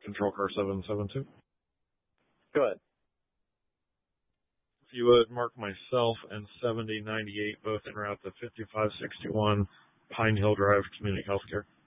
Control car 772. Go ahead. If you would mark myself and 7098 both en route to 5561 Pine Hill Drive, Community Healthcare.